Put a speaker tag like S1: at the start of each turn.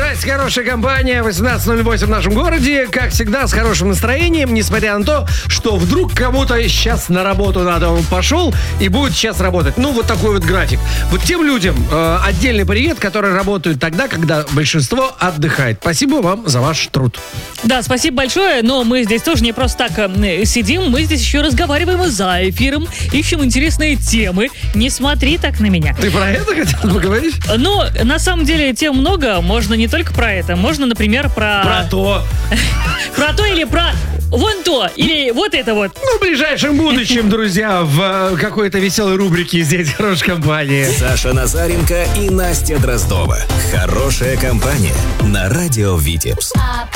S1: Здрасте, хорошая компания. 18:08 в нашем городе. Как всегда, с хорошим настроением, несмотря на то, что вдруг кому-то сейчас на работу надо, он пошел и будет сейчас работать. Ну, вот такой вот график. Вот тем людям отдельный привет, которые работают тогда, когда большинство отдыхает. Спасибо вам за ваш труд.
S2: Да, спасибо большое, но мы здесь тоже не просто так сидим, мы здесь еще разговариваем за эфиром, ищем интересные темы. Не смотри так на меня.
S1: Ты про это хотел поговорить?
S2: Ну, на самом деле, тем много. Можно не только про это. Можно, например,
S1: Про то.
S2: Про то или про вон то. Или вот это вот.
S1: Ну, в ближайшем будущем, друзья, в какой-то веселой рубрике здесь хорошая компания.
S3: Саша Назаренко и Настя Дроздова. Хорошая компания на радио Витебск.